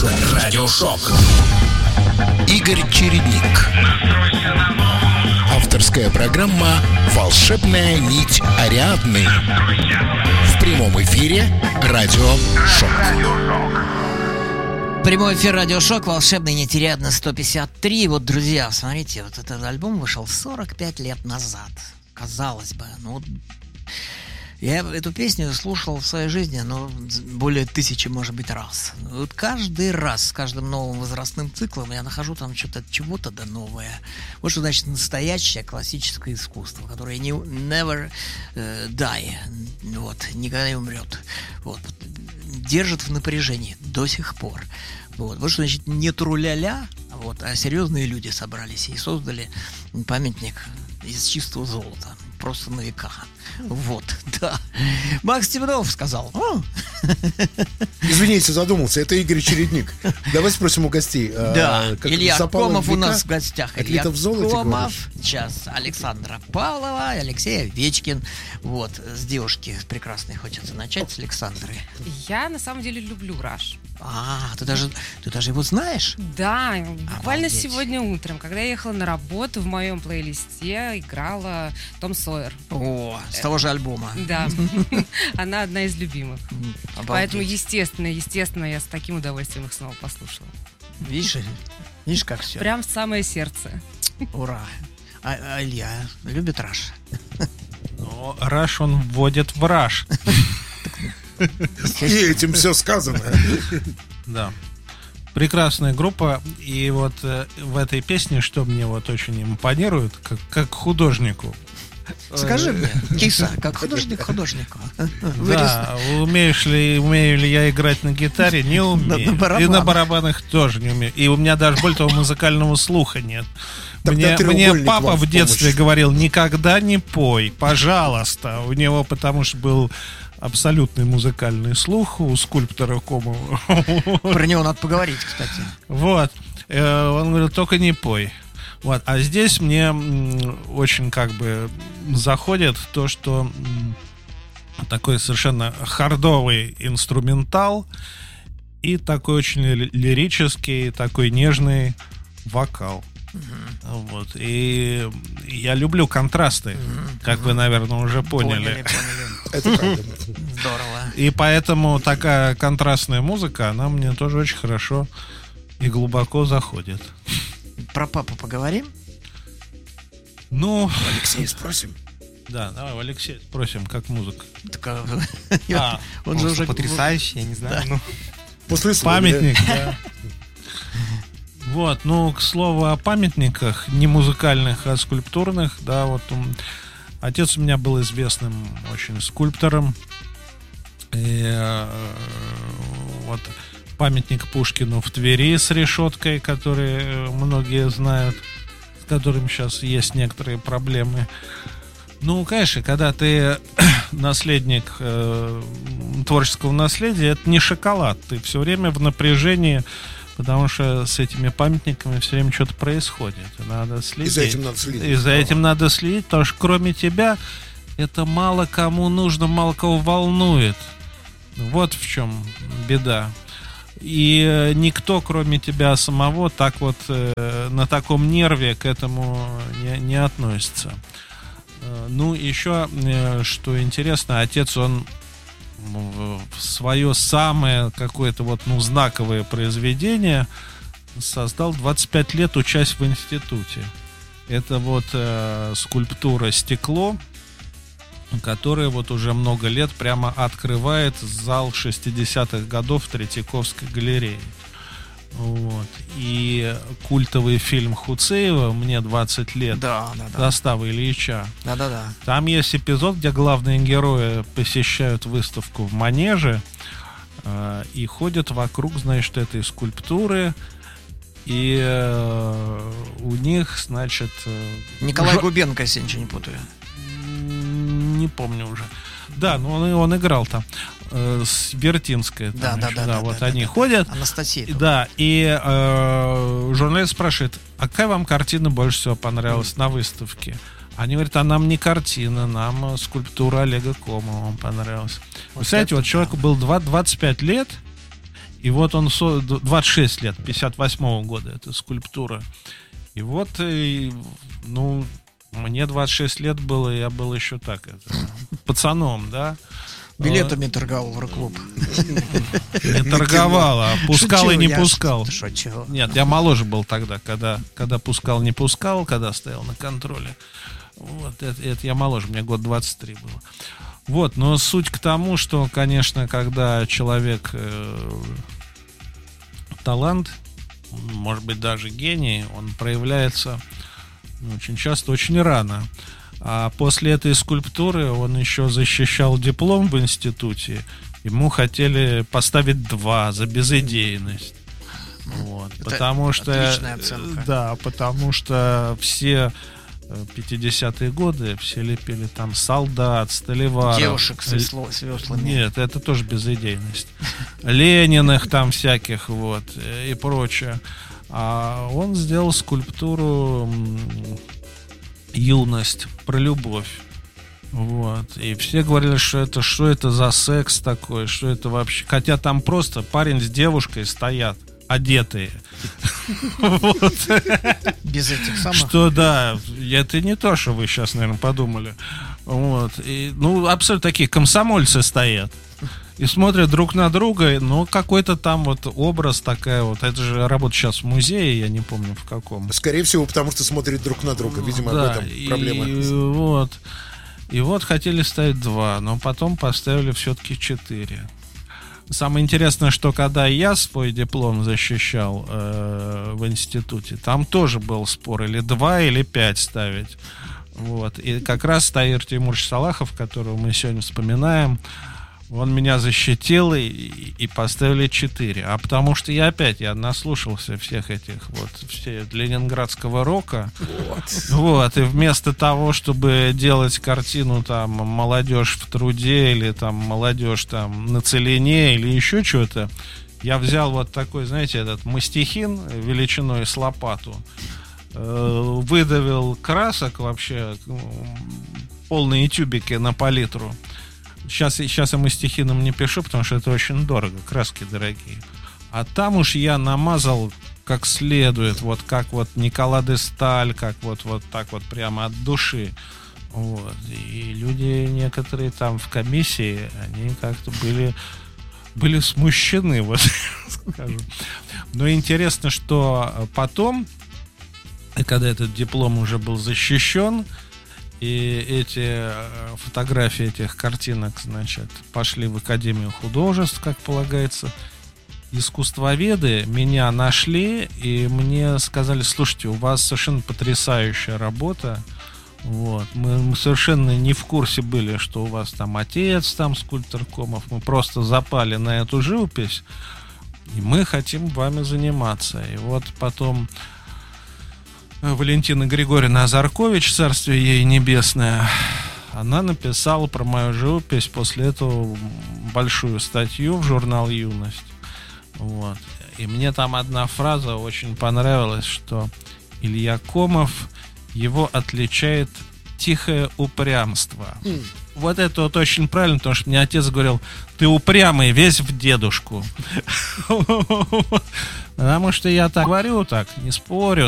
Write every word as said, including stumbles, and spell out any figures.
Радиошок. Радиошок. Игорь Чередник. Авторская программа «Волшебная нить Ариадны». В прямом эфире Радиошок. Прямой эфир Радиошок, волшебный нить Ариадны сто пятьдесят три. Вот, друзья, смотрите, вот этот альбом вышел сорок пять лет назад. Казалось бы, ну вот я эту песню слушал в своей жизни, ну, более тысячи, может быть, раз. Вот каждый раз, с каждым новым возрастным циклом я нахожу там что-то, чего-то да новое. Вот что значит настоящее классическое искусство, которое не never uh, die, вот, никогда не умрет. Вот, держит в напряжении до сих пор. Вот, вот что значит не тру-ля-ля, вот, а серьезные люди собрались и создали памятник из чистого золота. Просто на века. Вот, да. Макс Темнов сказал. О! Извините, задумался. Это Игорь Чередник. Давай спросим у гостей. Да, а, Илья Комов у нас в гостях. Илья в золоте, Комов. говоришь? Сейчас Александра Павлова и Алексей Овечкин. Вот, с девушки прекрасной хочется начать, с Александры. Я на самом деле люблю Раш. А, ты даже, ты даже его знаешь? Да, буквально Обалдеть. Сегодня утром, когда я ехала на работу, в моем плейлисте играла Том Сойер. О, с того же альбома. Да, она одна из любимых. Обалдеть. Поэтому, естественно, естественно, я с таким удовольствием их снова послушала. Видишь, видишь, как все. Прям в самое сердце. Ура. А, а Илья любит Раш? Но Раш он вводит в Раш. И этим все сказано. Да. Прекрасная группа. И вот э, в этой песне, что мне вот очень импонирует, как, как художнику. Скажи мне, киса, как художник художнику. Да, умеешь ли, умею ли я играть на гитаре? Не умею. На барабанах. И на барабанах тоже не умею. И у меня даже, более того, музыкального слуха нет. Мне, Тогда мне треугольник папа вам в в детстве помощь. говорил: никогда не пой, пожалуйста. У него, потому что был абсолютный музыкальный слух у скульптора Комова. Про него надо поговорить, кстати. Вот. Э, Он говорил: только не пой. Вот. А здесь мне м, очень как бы заходит то, что м, такой совершенно хардовый инструментал и такой очень ли- лирический, такой нежный вокал. Вот. И я люблю контрасты, как вы, наверное, уже поняли. Поняли, поняли. Это правда. Здорово. И поэтому такая контрастная музыка, она мне тоже очень хорошо и глубоко заходит. Про папу поговорим? Ну, Алексей, спросим. да, давай, у Алексея спросим, как музыка. Так, а, А, он же уже потрясающий, я не знаю. Ну, После памятник, да. Вот, ну, к слову о памятниках, не музыкальных, а скульптурных, да, вот м, отец у меня был известным очень скульптором. И э, вот памятник Пушкину в Твери с решеткой, который э, многие знают, с которым сейчас есть некоторые проблемы. Ну, конечно, когда ты наследник э, творческого наследия, это не шоколад. Ты все время в напряжении, потому что с этими памятниками все время что-то происходит. Надо следить. И за этим надо следить. И за этим надо следить, потому что кроме тебя это мало кому нужно, мало кого волнует. Вот в чем беда. И э, никто, кроме тебя самого, так вот э, на таком нерве к этому не, не относится. Э, ну, еще, э, что интересно, отец, он в свое самое какое-то вот, ну, знаковое произведение создал двадцать пять лет, учась в институте. Это вот э, скульптура «Стекло», которая вот уже много лет прямо открывает зал шестидесятых годов Третьяковской галереи. Вот. И культовый фильм Хуцеева «Мне двадцать лет», Да, да, да. Застава Ильича. Да, да, да. Там есть эпизод, где главные герои посещают выставку в Манеже э, и ходят вокруг, значит, этой скульптуры. И э, у них, значит... э, Николай жо- Губенко, если я ничего не путаю. М, Не помню уже. Да, ну он, он играл там. Э, с Вертинской. там Да, да, еще, да, да. вот да, они да, ходят. Анастасия. Да, и э, журналист спрашивает: а какая вам картина больше всего понравилась на выставке? Они говорят: а нам не картина, нам э, скульптура Олега Комова понравилась. Вы Вот знаете, это вот человеку было два- двадцать пять лет, И вот он со- двадцать шесть лет, пятьдесят восьмого года, эта скульптура. И вот, и, ну, мне двадцать шесть лет было, я был еще так, это, пацаном, да. Билетами торговал в рок-клуб. Не торговал, а пускал Шучу, и не я пускал. шучу. Нет, я моложе был тогда, когда, когда пускал, не пускал, когда стоял на контроле. Вот, это, это я моложе, мне год двадцать три было. Вот, но суть к тому, что, конечно, когда человек э, талант, может быть, даже гений, он проявляется очень часто, очень рано. А после этой скульптуры он еще защищал диплом в институте. Ему хотели поставить два за безыдейность. Вот, Это потому что, отличная оценка. да, потому что все пятидесятые годы все лепили там солдат, столеваров. Девушек с, весло, с веслами. Нет, это тоже безыдейность. Лениных там всяких вот и прочее. А он сделал скульптуру «Юность», про любовь. Вот. И все говорили, что это, что это за секс такой, что это вообще. Хотя там просто парень с девушкой стоят, одетые. Без этих самых. Что да, это не то, что вы сейчас, наверное, подумали. Вот. И, ну, абсолютно такие комсомольцы стоят. И смотрят друг на друга, но какой-то там вот образ такая вот. Это же работа сейчас в музее, я не помню в каком. Скорее всего, потому что смотрят друг на друга. Видимо, Да, об этом проблема. И вот, и вот хотели ставить два, но потом поставили все-таки четыре. Самое интересное, что когда я свой диплом защищал э, в институте, там тоже был спор, или два, или пять ставить. Вот. И как раз Таир Тимурович Салахов, которого мы сегодня вспоминаем, он меня защитил и, и поставили четыре. А потому что я опять, я наслушался всех этих вот, все ленинградского рока. Вот. Вот. И вместо того, чтобы делать картину там «Молодежь в труде» или там «Молодежь там на целине» или еще что-то, я взял вот такой, знаете, этот мастихин величиной с лопату, э, выдавил красок вообще, полные тюбики на палитру. Сейчас, сейчас я мастихином не пишу, потому что это очень дорого, краски дорогие. А там уж я намазал как следует, вот как вот Никола де Сталь, как вот, вот так вот прямо от души. Вот. И люди некоторые там в комиссии, они как-то были, были смущены, вот скажу. Но интересно, что потом, когда этот диплом уже был защищен, и эти фотографии этих картинок, значит, пошли в Академию художеств, как полагается. Искусствоведы меня нашли и мне сказали: слушайте, у вас совершенно потрясающая работа. Вот. Мы, мы совершенно не в курсе были, что у вас там отец, там скульптор Комов. Мы просто запали на эту живопись, и мы хотим вами заниматься. И вот потом Валентина Григорьевна Азаркович, царствие ей небесное, она написала про мою живопись после этого большую статью в журнал «Юность». Вот. И мне там одна фраза очень понравилась, что Илья Комов, его отличает тихое упрямство. Mm. Вот это вот очень правильно, потому что мне отец говорил: ты упрямый, весь в дедушку. Потому что я так говорю, так, не спорю.